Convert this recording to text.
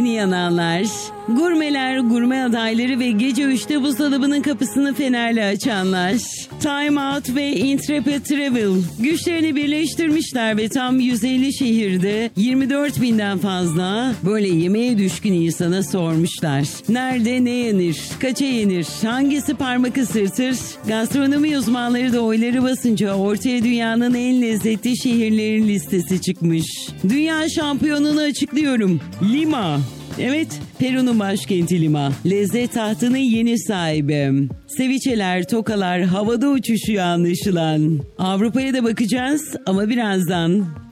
yananlar, gurmeler, gurme adayları ve gece 3'te buzdolabının kapısını fenerle açanlar. Time Out ve Intrepid Travel güçlerini birleştirmişler ve tam 150 şehirde 24 binden fazla böyle yemeğe düşkün insana sormuşlar. Nerede ne yenir, kaça yenir, hangisi parmak ısırtır? Gastronomi uzmanları da oyları basınca ortaya dünyanın en lezzetli şehirlerin listesi çıkmış. Dünya şampiyonunu açıklıyorum. Lima. Evet, Peru'nun başkenti Lima. Lezzet tahtının yeni sahibi. Seviçeler, tokalar havada uçuşuyor anlaşılan. Avrupa'ya da bakacağız ama birazdan.